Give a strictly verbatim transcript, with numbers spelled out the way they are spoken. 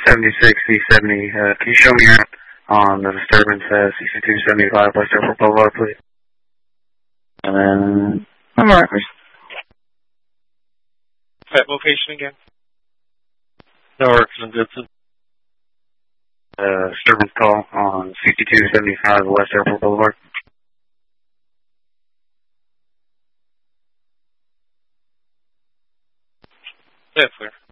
seventy-six C seventy. Uh, can you show me out on the disturbance uh, sixty-two seventy-five West Airport Boulevard, please? And then, I'm alright, please. That location again? No works, I'm good. Uh, disturbance call on sixty-two seventy-five West Airport Boulevard. That's clear.